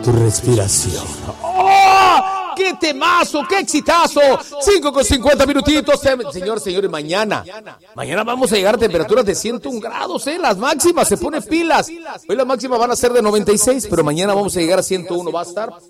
tu respiración. ¡Oh! ¡Qué temazo! ¡Qué exitazo! 5:50 minutitos. Señores, mañana vamos a llegar a temperaturas de 101 grados, las máximas, se pone pilas. Hoy las máximas van a ser de 96, pero mañana vamos a llegar a 101. Va a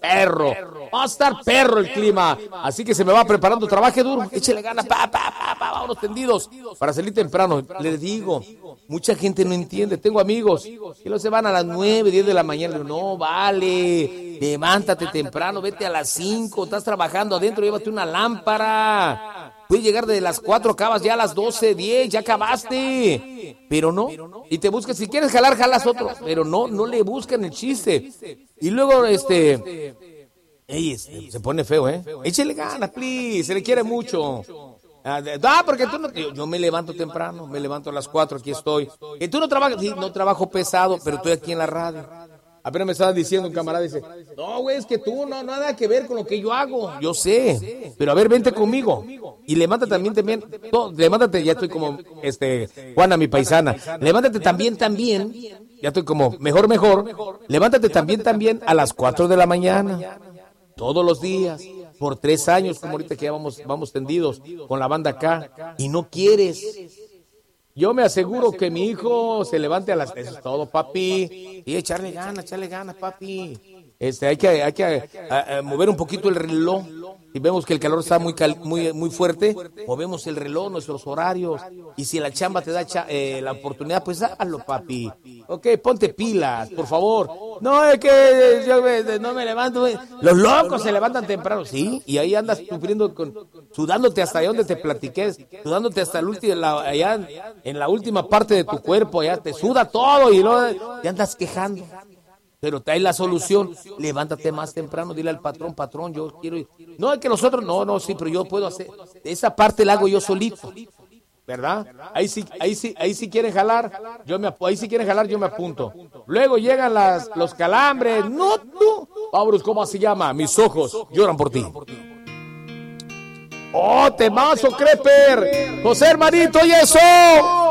estar perro el clima. Así que se me va preparando, trabaje duro, échele ganas, vámonos tendidos para salir temprano. Les digo, mucha gente no entiende. Tengo amigos que no se van a las 9, 10 de la mañana. No vale, levántate temprano, vete a las 5. Estás trabajando adentro, llévate una lámpara. Puedes llegar de las 4, acabas ya a las 12, 10, ya acabaste. Pero no, y te buscas, si quieres jalar, jalas otro. Pero no le buscan el chiste. Y luego, se pone feo, Échale ganas, please, se le quiere mucho. Porque tú no, yo me levanto temprano, me levanto a las 4, aquí estoy. Y tú no trabajas, sí, no trabajo pesado, pero estoy aquí en la radio. Apenas me estaba diciendo un camarada, dice, no, güey, es que tú no nada que ver con lo que yo hago. Yo sé, pero a ver, vente conmigo. Y levántate también, levántate, ya estoy como, Juana, mi paisana. Levántate también, ya estoy como, mejor. Levántate también a las 4 de la mañana. Todos los días, por 3 años, como ahorita que ya vamos tendidos con la banda acá. Y no quieres. Yo me aseguro que mi hijo se levante a las... Eso es todo, papi. Y echarle ganas, papi. Hay que mover un poquito el reloj. Si vemos que el calor está muy fuerte, movemos el reloj, nuestros horarios. Y si la chamba te da la oportunidad, pues hazlo, papi. Ok, ponte pilas, por favor. No, es que yo no me levanto. Los locos se levantan temprano, ¿sí? Y ahí andas sufriendo, sudándote hasta allá donde te platiques, sudándote hasta el último, allá en la última parte de tu cuerpo, allá te suda todo y luego te andas quejando. Pero trae la solución, levántate más temprano, dile al patrón, yo quiero ir. No, es que nosotros, no, sí, pero yo puedo hacer, esa parte la hago yo solito, ¿verdad? Ahí sí quieren jalar, yo me apunto. Luego llegan los calambres, no tú. Vámonos, ¿cómo se llama? Mis ojos lloran por ti. ¡Oh, temazo, Creper! ¡José, hermanito, y eso!